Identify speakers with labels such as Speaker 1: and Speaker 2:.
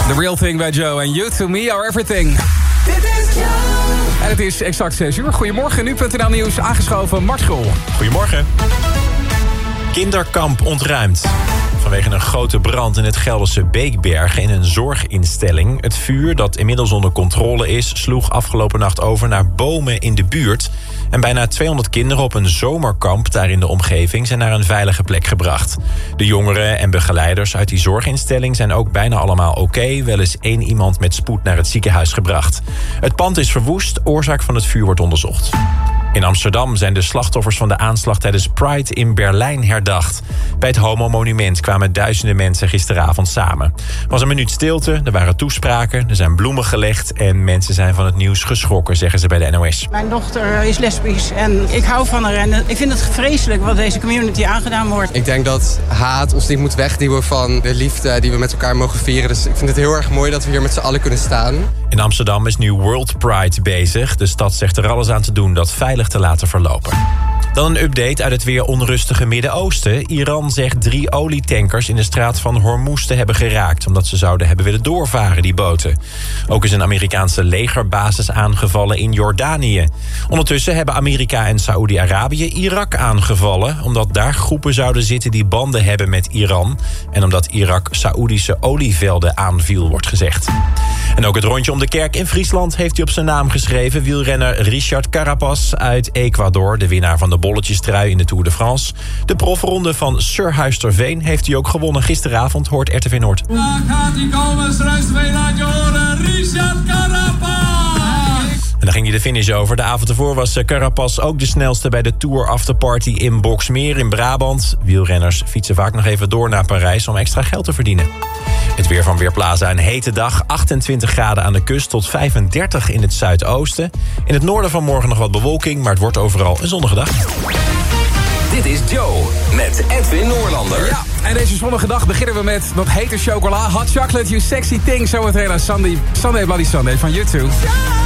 Speaker 1: The Real Thing bij Joe en You To Me Are Everything.
Speaker 2: Dit is Joe.
Speaker 1: En het is exact 6 uur. Goedemorgen, nu.nl Nieuws, aangeschoven Mart School.
Speaker 3: Goedemorgen. Kinderkamp ontruimd. Vanwege een grote brand in het Gelderse Beekbergen in een zorginstelling. Het vuur, dat inmiddels onder controle is, sloeg afgelopen nacht over naar bomen in de buurt. En bijna 200 kinderen op een zomerkamp daar in de omgeving zijn naar een veilige plek gebracht. De jongeren en begeleiders uit die zorginstelling zijn ook bijna allemaal oké. Wel is 1 iemand met spoed naar het ziekenhuis gebracht. Het pand is verwoest, oorzaak van het vuur wordt onderzocht. In Amsterdam zijn de slachtoffers van de aanslag tijdens Pride in Berlijn herdacht. Bij het Homo-monument kwamen duizenden mensen gisteravond samen. Er was een minuut stilte, er waren toespraken, er zijn bloemen gelegd en mensen zijn van het nieuws geschrokken, zeggen ze bij de NOS.
Speaker 4: Mijn dochter is lesbisch en ik hou van haar en ik vind het vreselijk wat deze community aangedaan wordt.
Speaker 5: Ik denk dat haat ons niet moet wegduwen van de liefde die we met elkaar mogen vieren. Dus ik vind het heel erg mooi dat we hier met z'n allen kunnen staan.
Speaker 3: In Amsterdam is nu World Pride bezig. De stad zegt er alles aan te doen dat veilig te laten verlopen. Dan een update uit het weer onrustige Midden-Oosten. Iran zegt 3 olietankers in de straat van Hormuz te hebben geraakt, omdat ze zouden hebben willen doorvaren, die boten. Ook is een Amerikaanse legerbasis aangevallen in Jordanië. Ondertussen hebben Amerika en Saoedi-Arabië Irak aangevallen, omdat daar groepen zouden zitten die banden hebben met Iran. En omdat Irak Saoedische olievelden aanviel, wordt gezegd. En ook het rondje om de kerk in Friesland heeft hij op zijn naam geschreven. Wielrenner Richard Carapaz uit Ecuador, de winnaar van de bolletjestrui in de Tour de France. De profronde van Surhuisterveen heeft hij ook gewonnen. Gisteravond, hoort RTV Noord.
Speaker 6: Daar gaat hij komen, Surhuisterveen, laat je horen, Richard Carapaz!
Speaker 3: En dan ging hij de finish over. De avond ervoor was Carapaz ook de snelste bij de Tour Afterparty in Boxmeer in Brabant. Wielrenners fietsen vaak nog even door naar Parijs om extra geld te verdienen. Het weer van Weerplaza, een hete dag. 28 graden aan de kust tot 35 in het zuidoosten. In het noorden van morgen nog wat bewolking, maar het wordt overal een zonnige dag.
Speaker 2: Dit is Joe met Edwin Noorlander.
Speaker 1: Ja, en deze zonnige dag beginnen we met wat hete chocola. Hot chocolate, you sexy thing. Zometeen aan Sunday Bloody Sunday van YouTube.